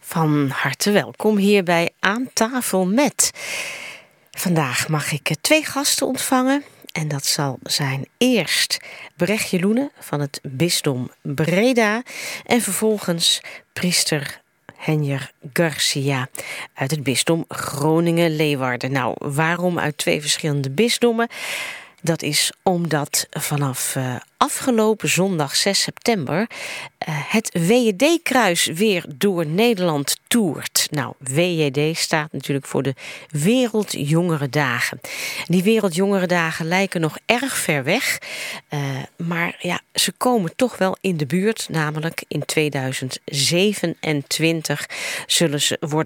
Van harte welkom hier bij Aan Tafel Met. Vandaag mag ik 2 gasten ontvangen. En dat zal zijn eerst Brechtje Loenen van het bisdom Breda. En vervolgens priester Henjer Garcia uit het bisdom Groningen-Leeuwarden. Nou, waarom uit 2 verschillende bisdommen? Dat is omdat vanaf afgelopen zondag 6 september het WJD-kruis weer door Nederland toert. Nou, WJD staat natuurlijk voor de Wereldjongerendagen. Die Wereldjongerendagen lijken nog erg ver weg. Maar ja, ze komen toch wel in de buurt. Namelijk in 2027 zullen ze worden